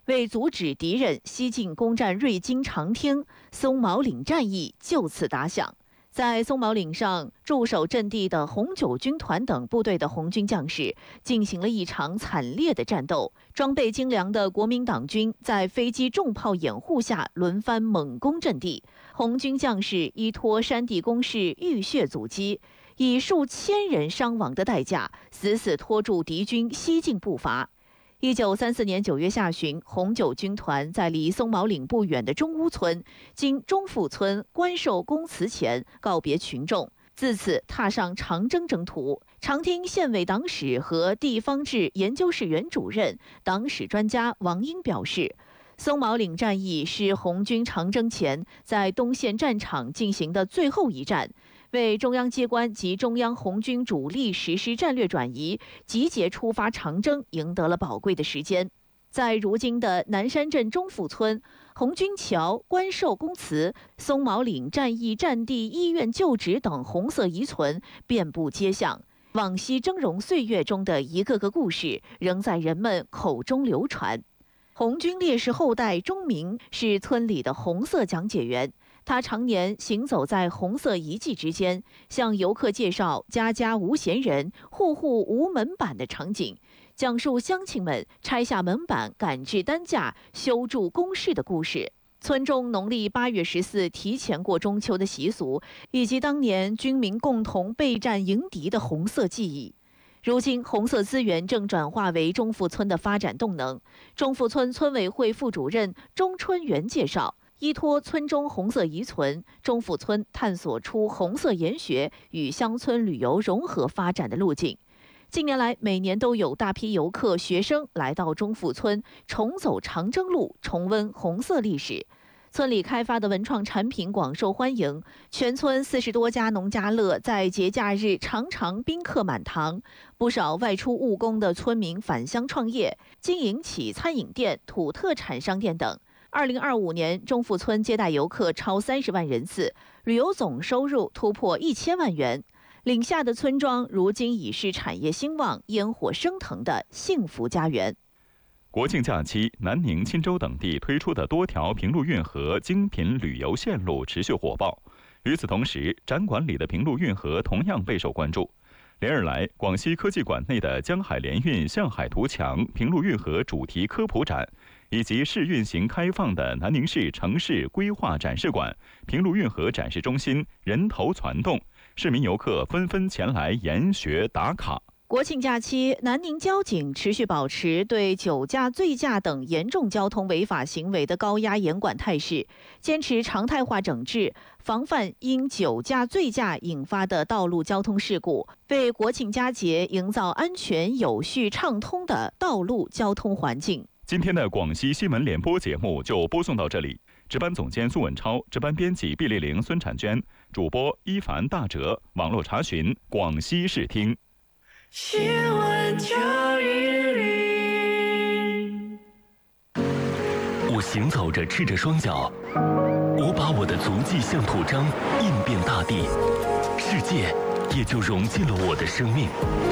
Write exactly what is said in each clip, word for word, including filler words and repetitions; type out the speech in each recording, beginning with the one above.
为阻止敌人西进攻占瑞金长汀，松毛岭战役就此打响。在松毛岭上驻守阵地的红九军团等部队的红军将士进行了一场惨烈的战斗，装备精良的国民党军在飞机重炮掩护下轮番猛攻阵地，红军将士依托山地工事浴血阻击，以数千人伤亡的代价，死死拖住敌军西进步伐。一九三四年九月下旬，红九军团在离松毛岭不远的中乌村，经中富村关寿公祠前告别群众，自此踏上长征征途。长汀县委党史和地方志研究室原主任、党史专家王英表示，松毛岭战役是红军长征前在东线战场进行的最后一战，为中央机关及中央红军主力实施战略转移、集结出发长征赢得了宝贵的时间。在如今的南山镇中富村、红军桥、关寿公祠、松毛岭战役战地医院旧址等红色遗存遍布街巷，往昔峥嵘岁月中的一个个故事仍在人们口中流传。红军烈士后代钟明是村里的红色讲解员，他常年行走在红色遗迹之间，向游客介绍家家无闲人、户户无门板的场景，讲述乡亲们拆下门板、赶制担架、修筑工事的故事。村中农历八月十四提前过中秋的习俗，以及当年军民共同备战迎敌的红色记忆。如今，红色资源正转化为中富村的发展动能。中富村村委会副主任钟春元介绍，依托村中红色遗存，中富村探索出红色研学与乡村旅游融合发展的路径。近年来，每年都有大批游客、学生来到中富村，重走长征路，重温红色历史。村里开发的文创产品广受欢迎，全村四十多家农家乐在节假日常常宾客满堂，不少外出务工的村民返乡创业，经营起餐饮店、土特产商店等。二零二五年，中富村接待游客超三十万人次，旅游总收入突破一千万元。岭下的村庄如今已是产业兴旺、烟火升腾的幸福家园。 国庆假期，南宁、钦州等地推出的多条平陆运河精品旅游线路持续火爆。与此同时，展馆里的平陆运河同样备受关注。连日来，广西科技馆内的江海联运向海图强平陆运河主题科普展，以及试运行开放的南宁市城市规划展示馆、平陆运河展示中心人头攒动，市民游客纷纷前来研学打卡。 国庆假期，南宁交警持续保持对酒驾、醉驾等严重交通违法行为的高压严管态势，坚持常态化整治，防范因酒驾、醉驾引发的道路交通事故，为国庆佳节营造安全、有序、畅通的道路交通环境。 今天的广西新闻联播节目就播送到这里。值班总监苏文超，值班编辑毕丽玲、孙婵娟，主播伊凡、大哲，网络查询广西视听。 新闻九一零。 我行走着，赤着双脚，我把我的足迹像图章印遍大地，世界也就融进了我的生命。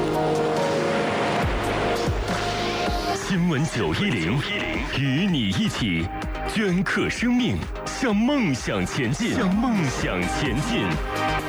新闻九一零，与你一起镌刻生命，向梦想前进，向梦想前进。